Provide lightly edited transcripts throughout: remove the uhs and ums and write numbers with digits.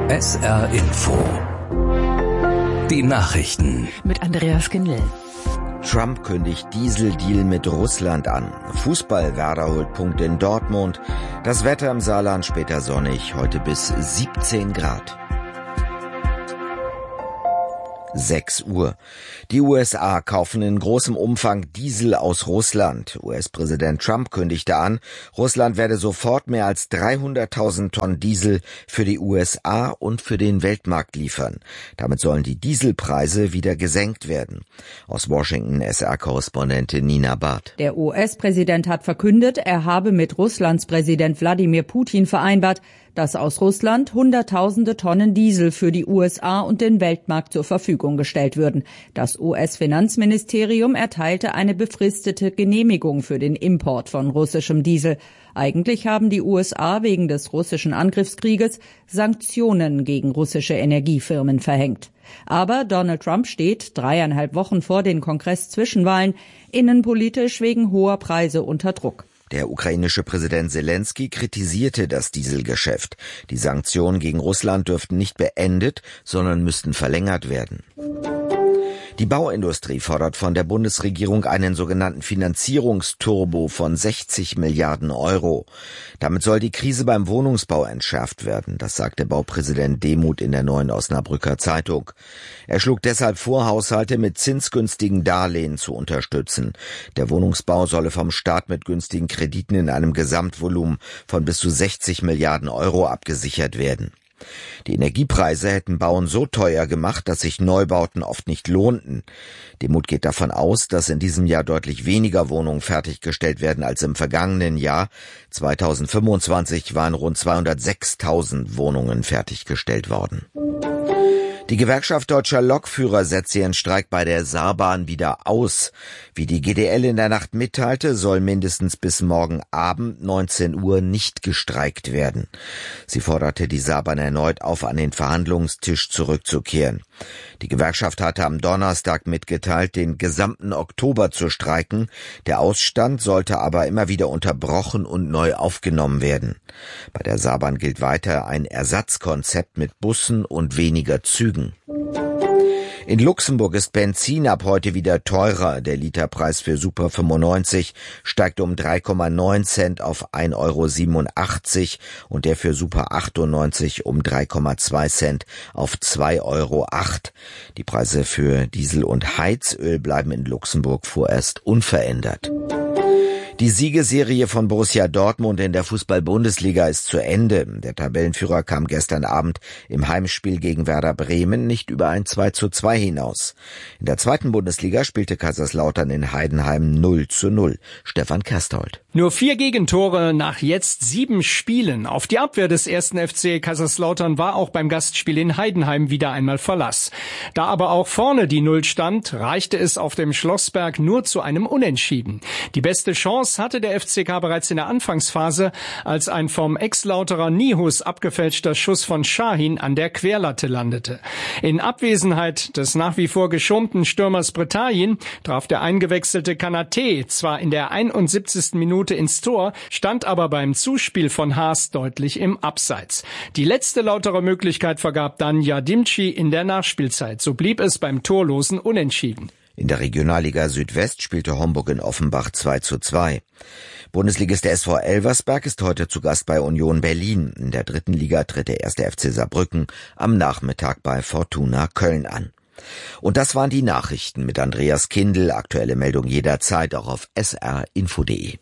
SR Info. Die Nachrichten. Mit Andreas Kindl. Trump kündigt Dieseldeal mit Russland an. Fußball, Werder holt Punkte in Dortmund. Das Wetter im Saarland später sonnig, heute bis 17 Grad. 6 Uhr. Die USA kaufen in großem Umfang Diesel aus Russland. US-Präsident Trump kündigte an, Russland werde sofort mehr als 300.000 Tonnen Diesel für die USA und für den Weltmarkt liefern. Damit sollen die Dieselpreise wieder gesenkt werden. Aus Washington SR-Korrespondentin Nina Barth. Der US-Präsident hat verkündet, er habe mit Russlands Präsident Wladimir Putin vereinbart, dass aus Russland Hunderttausende Tonnen Diesel für die USA und den Weltmarkt zur Verfügung gestellt würden. Das US-Finanzministerium erteilte eine befristete Genehmigung für den Import von russischem Diesel. Eigentlich haben die USA wegen des russischen Angriffskrieges Sanktionen gegen russische Energiefirmen verhängt. Aber Donald Trump steht 3,5 Wochen vor den Kongress-Zwischenwahlen innenpolitisch wegen hoher Preise unter Druck. Der ukrainische Präsident Selenskyj kritisierte das Dieselgeschäft. Die Sanktionen gegen Russland dürften nicht beendet, sondern müssten verlängert werden. Die Bauindustrie fordert von der Bundesregierung einen sogenannten Finanzierungsturbo von 60 Milliarden Euro. Damit soll die Krise beim Wohnungsbau entschärft werden, das sagte Baupräsident Demuth in der Neuen Osnabrücker Zeitung. Er schlug deshalb vor, Haushalte mit zinsgünstigen Darlehen zu unterstützen. Der Wohnungsbau solle vom Staat mit günstigen Krediten in einem Gesamtvolumen von bis zu 60 Milliarden Euro abgesichert werden. Die Energiepreise hätten Bauen so teuer gemacht, dass sich Neubauten oft nicht lohnten. Demuth geht davon aus, dass in diesem Jahr deutlich weniger Wohnungen fertiggestellt werden als im vergangenen Jahr. 2025 waren rund 206.000 Wohnungen fertiggestellt worden. Die Gewerkschaft deutscher Lokführer setzt ihren Streik bei der Saarbahn wieder aus. Wie die GDL in der Nacht mitteilte, soll mindestens bis morgen Abend 19 Uhr nicht gestreikt werden. Sie forderte die Saarbahn erneut auf, an den Verhandlungstisch zurückzukehren. Die Gewerkschaft hatte am Donnerstag mitgeteilt, den gesamten Oktober zu streiken. Der Ausstand sollte aber immer wieder unterbrochen und neu aufgenommen werden. Bei der Saarbahn gilt weiter ein Ersatzkonzept mit Bussen und weniger Zügen. In Luxemburg ist Benzin ab heute wieder teurer. Der Literpreis für Super 95 steigt um 3,9 Cent auf 1,87 € und der für Super 98 um 3,2 Cent auf 2,08 €. Die Preise für Diesel und Heizöl bleiben in Luxemburg vorerst unverändert. Die Siegesserie von Borussia Dortmund in der Fußball-Bundesliga ist zu Ende. Der Tabellenführer kam gestern Abend im Heimspiel gegen Werder Bremen nicht über ein 2:2 hinaus. In der zweiten Bundesliga spielte Kaiserslautern in Heidenheim 0:0. Stefan Kersthold. Nur 4 Gegentore nach jetzt 7 Spielen. Auf die Abwehr des ersten FC Kaiserslautern war auch beim Gastspiel in Heidenheim wieder einmal Verlass. Da aber auch vorne die 0 stand, reichte es auf dem Schlossberg nur zu einem Unentschieden. Die beste Chance hatte der FCK bereits in der Anfangsphase, als ein vom Ex-Lauterer Nihus abgefälschter Schuss von Şahin an der Querlatte landete. In Abwesenheit des nach wie vor geschonten Stürmers Bretagne traf der eingewechselte Kanaté zwar in der 71. Minute ins Tor, stand aber beim Zuspiel von Haas deutlich im Abseits. Die letzte Lauterer Möglichkeit vergab dann Yardimci in der Nachspielzeit. So blieb es beim torlosen Unentschieden. In der Regionalliga Südwest spielte Homburg in Offenbach 2:2. Bundesligist der SV Elversberg ist heute zu Gast bei Union Berlin. In der dritten Liga tritt der 1. FC Saarbrücken am Nachmittag bei Fortuna Köln an. Und das waren die Nachrichten mit Andreas Kindl. Aktuelle Meldung jederzeit auch auf srinfo.de.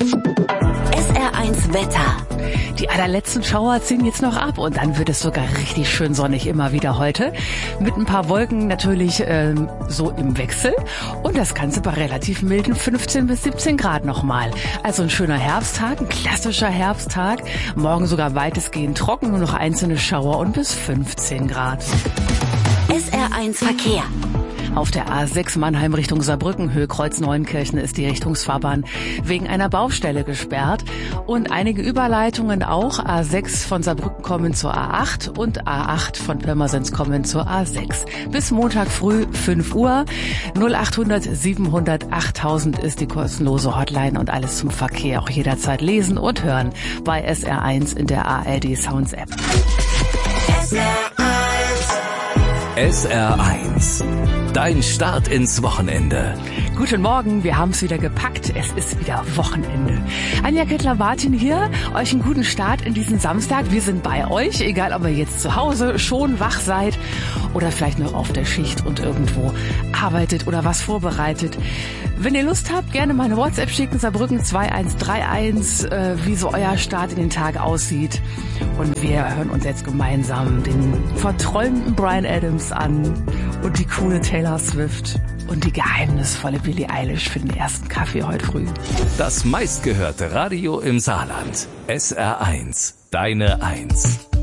SR1 Wetter. Die allerletzten Schauer ziehen jetzt noch ab und dann wird es sogar richtig schön sonnig immer wieder heute. Mit ein paar Wolken natürlich so im Wechsel und das Ganze bei relativ milden 15 bis 17 Grad nochmal. Also ein schöner Herbsttag, ein klassischer Herbsttag. Morgen sogar weitestgehend trocken, nur noch einzelne Schauer und bis 15 Grad. SR1 Verkehr. Auf der A6 Mannheim Richtung Saarbrücken, Höhe Kreuz Neuenkirchen, ist die Richtungsfahrbahn wegen einer Baustelle gesperrt. Und einige Überleitungen auch. A6 von Saarbrücken kommen zur A8 und A8 von Pirmasens kommen zur A6. Bis Montag früh 5 Uhr. 0800 700 8000 ist die kostenlose Hotline und alles zum Verkehr auch jederzeit lesen und hören bei SR1 in der ARD Sounds App. SR1. Dein Start ins Wochenende. Guten Morgen, wir haben es wieder gepackt. Es ist wieder Wochenende. Anja Kettler-Bartin hier. Euch einen guten Start in diesen Samstag. Wir sind bei euch, egal ob ihr jetzt zu Hause schon wach seid oder vielleicht noch auf der Schicht und irgendwo arbeitet oder was vorbereitet. Wenn ihr Lust habt, gerne mal eine WhatsApp schicken, Saarbrücken 2131, wie so euer Start in den Tag aussieht. Und wir hören uns jetzt gemeinsam den verträumten Bryan Adams an und die coole Taylor Swift und die geheimnisvolle Billie Eilish für den ersten Kaffee heute früh. Das meistgehörte Radio im Saarland. SR1, deine 1.